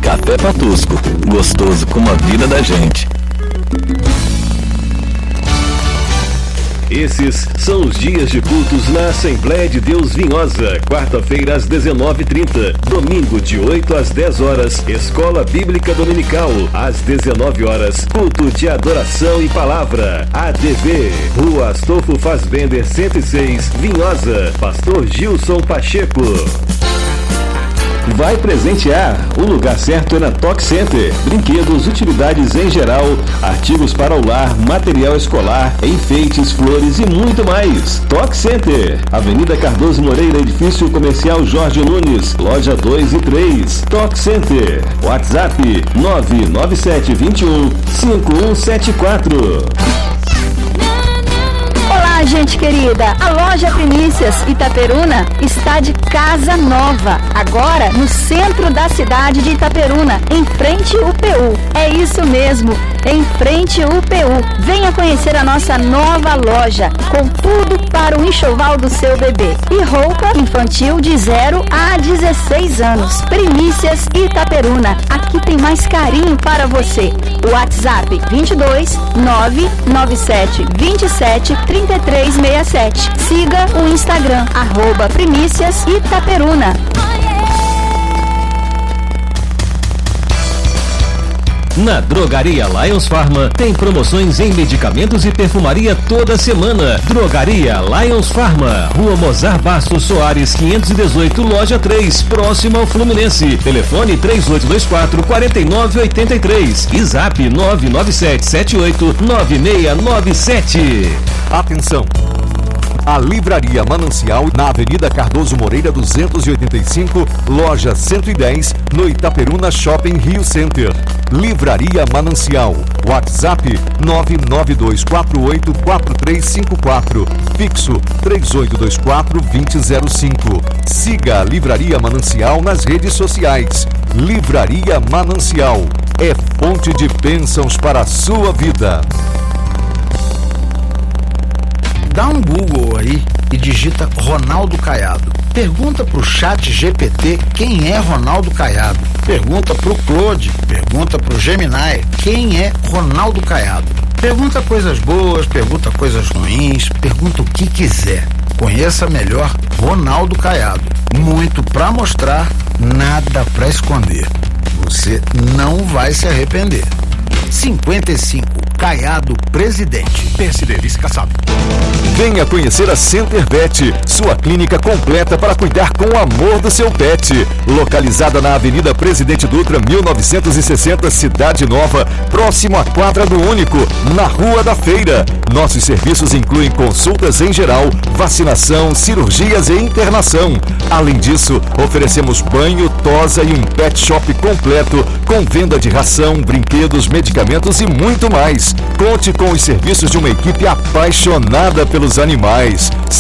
Café Patusco, gostoso como a vida da gente. Esses são os dias de cultos na Assembleia de Deus Vinhosa. Quarta-feira às 19h30, domingo de 8 às 10 horas, Escola Bíblica Dominical. Às 19 horas, culto de adoração e palavra. ADV, Rua Astolfo Fassbender 106, Vinhosa. Pastor Gilson Pacheco. Vai presentear? O lugar certo é na Toque Center. Brinquedos, utilidades em geral, artigos para o lar, material escolar, enfeites, flores e muito mais. Toque Center, Avenida Cardoso Moreira, Edifício Comercial Jorge Nunes, Loja 2 e 3. Toque Center. WhatsApp 997215174. Olá, gente querida! A loja Primícias Itaperuna está de casa nova, agora no centro da cidade de Itaperuna, em frente ao UPU. É isso mesmo, em frente ao UPU. Venha conhecer a nossa nova loja, com tudo para o enxoval do seu bebê. E roupa infantil de 0 a 16 anos. Primícias Itaperuna, aqui tem mais carinho para você. WhatsApp 22 997 27 3367. Siga o Instagram, @Primícias Itaperuna. Na Drogaria Lions Pharma tem promoções em medicamentos e perfumaria toda semana. Drogaria Lions Pharma, Rua Mozart Bastos Soares 518, Loja 3, próximo ao Fluminense. Telefone 3824-4983 e Zap 997789697. Atenção! A Livraria Manancial, na Avenida Cardoso Moreira 285, Loja 110, no Itaperuna Shopping Rio Center. Livraria Manancial, WhatsApp 992484354, fixo 3824-2005. Siga a Livraria Manancial nas redes sociais. Livraria Manancial é fonte de bênçãos para a sua vida. Dá um Google aí e digita Ronaldo Caiado. Pergunta pro Chat GPT quem é Ronaldo Caiado. Pergunta pro Claude, pergunta pro Gemini quem é Ronaldo Caiado. Pergunta coisas boas, pergunta coisas ruins, pergunta o que quiser. Conheça melhor Ronaldo Caiado. Muito pra mostrar, nada pra esconder. Você não vai se arrepender. 55, Caiado Presidente. PSD Vice-Caçado. Venha conhecer a Center Vet, sua clínica completa para cuidar com o amor do seu pet. Localizada na Avenida Presidente Dutra, 1960, Cidade Nova, próximo à quadra do Único, na Rua da Feira. Nossos serviços incluem consultas em geral, vacinação, cirurgias e internação. Além disso, oferecemos banho, tosa e um pet shop completo, com venda de ração, brinquedos, medicamentos e muito mais. Conte com os serviços de uma equipe apaixonada pelos animais.